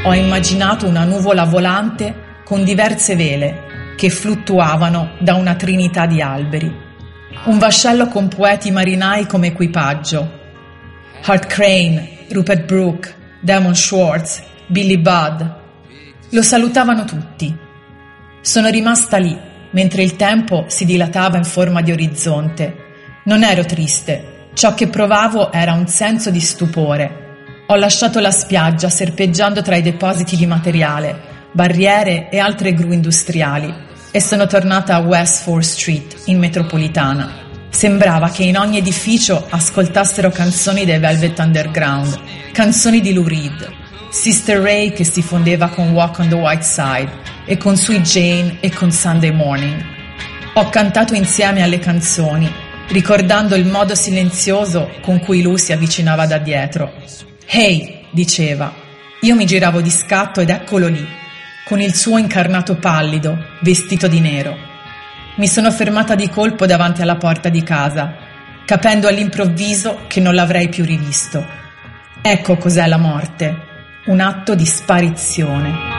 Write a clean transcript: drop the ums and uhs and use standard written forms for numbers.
Ho immaginato una nuvola volante con diverse vele che fluttuavano da una trinità di alberi. Un vascello con poeti marinai come equipaggio. Hart Crane, Rupert Brooke, Damon Schwartz, Billy Budd. Lo salutavano tutti. Sono rimasta lì, mentre il tempo si dilatava in forma di orizzonte. Non ero triste, ciò che provavo era un senso di stupore. Ho lasciato la spiaggia serpeggiando tra i depositi di materiale, barriere e altre gru industriali e sono tornata a West 4th Street, in metropolitana. Sembrava che in ogni edificio ascoltassero canzoni dei Velvet Underground, canzoni di Lou Reed, Sister Ray che si fondeva con Walk on the White Side e con Sweet Jane e con Sunday Morning. Ho cantato insieme alle canzoni, ricordando il modo silenzioso con cui Lou si avvicinava da dietro. «Hey!» diceva. Io mi giravo di scatto ed eccolo lì, con il suo incarnato pallido, vestito di nero. Mi sono fermata di colpo davanti alla porta di casa, capendo all'improvviso che non l'avrei più rivisto. Ecco cos'è la morte, un atto di sparizione.